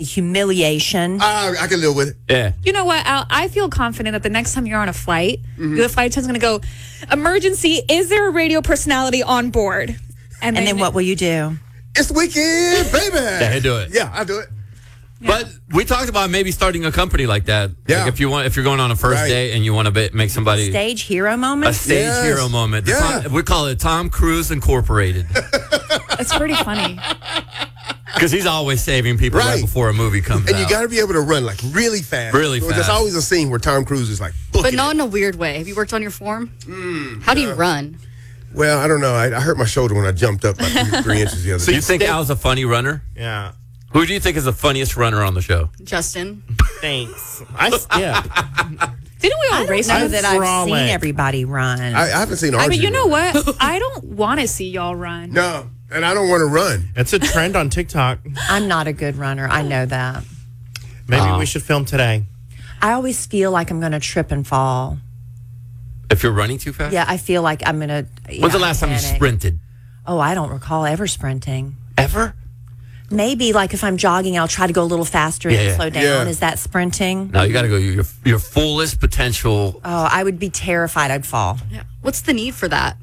the humiliation. I can live with it. Yeah. You know what, Al? I feel confident that the next time you're on a flight, the flight attendant's going to go, emergency, is there a radio personality on board? And then what will you do? It's the weekend, baby. Yeah, he'll do it. Yeah, I'll do it. But we talked about maybe starting a company like that. Yeah. Like if you're going on a first date and you want to make somebody Stage hero moment? a stage hero moment. Yeah. We call it Tom Cruise Incorporated. It's pretty funny. Because he's always saving people right before a movie comes out. And you got to be able to run like really fast. Really fast. There's always a scene where Tom Cruise is like booking But not in a weird way. Have you worked on your form? How do you run? Well, I don't know. I hurt my shoulder when I jumped up like 3 inches the other So day. you think Al's a funny runner? Yeah. Who do you think is the funniest runner on the show? Justin. Thanks. I skip. Didn't we all race? I don't know that I've frolic. seen everybody run. I haven't seen Archie. I mean, you know run. what? I don't want to see y'all run. No, and I don't want to run. It's a trend on TikTok. I'm not a good runner. I know that. Maybe we should film today. I always feel like I'm going to trip and fall. If you're running too fast? Yeah, I feel like I'm going to. When's the last time you sprinted? Oh, I don't recall ever sprinting. Ever? Maybe like if I'm jogging, I'll try to go a little faster and slow down. Yeah. Is that sprinting? No, you got to go your fullest potential. Oh, I would be terrified I'd fall. Yeah. What's the need for that?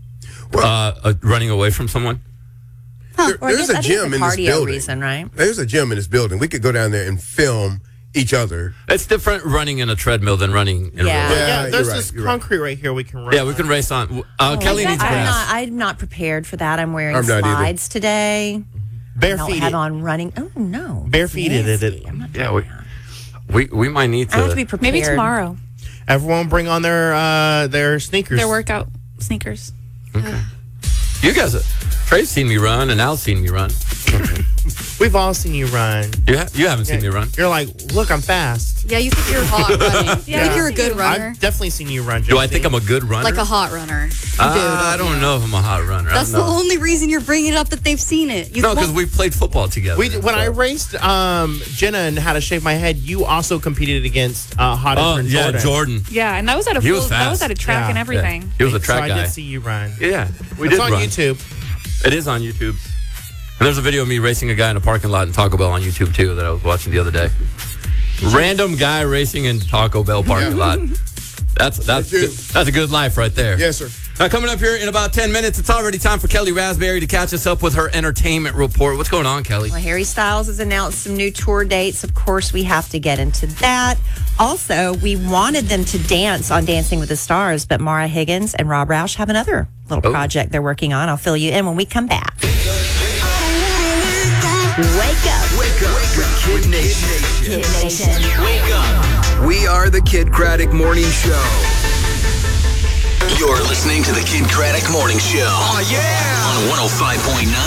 Running away from someone. Or I There's guess- a I think gym it's in a this cardio building. reason, right? There's a gym in this building. We could go down there and film each other. It's different running in a treadmill than running in Yeah. a real life. Yeah, you're there's right, this you're right. concrete right here we can run. Yeah, we can race on. Kelly needs grass. I'm not prepared for that. I'm wearing I'm not either. slides today. I Bare don't feet have it. on running. Oh, no. Bare feet it. Nasty. I'm not Yeah, doing that. we might need I have to be to. prepared. Maybe tomorrow. Everyone bring on their sneakers. Their workout sneakers. You guys, Trey's seen me run and Al's seen me run. We've all seen you run. You haven't seen me run. You're like, look, I'm fast. Yeah, you think you're hot running. Yeah, You think you're a good runner? I've definitely seen you run. Do I Josie. think I'm a good runner? Like a hot runner. You do, I don't don't you? know if I'm a hot runner. That's I the don't know. only reason you're bringing it up that they've seen it. You No, because won't- we played football together. When I raced Jenna and how to shave my head, you also competed against hottest Oh, friend yeah, Jordan. Jordan. Yeah, and that was at a He was that was fast. at a track Yeah. and everything. He was a So track I guy. did see you run. Yeah, we It's did on run. YouTube. It is on YouTube. And there's a video of me racing a guy in a parking lot in Taco Bell on YouTube too that I was watching the other day. Random guy racing in Taco Bell parking lot. That's a good life right there. Yes, sir. Now coming up here in about 10 minutes, it's already time for Kelly Raspberry to catch us up with her entertainment report. What's going on, Kelly? Well, Harry Styles has announced some new tour dates. Of course, we have to get into that. Also, we wanted them to dance on Dancing with the Stars, but Mara Higgins and Rob Roush have another little project they're working on. I'll fill you in when we come back. Wake up. Wake up with Kid Nation. Kid Nation. Wake up. We are the Kid Craddock Morning Show. You're listening to the Kid Craddock Morning Show. Oh, yeah. On 105.9.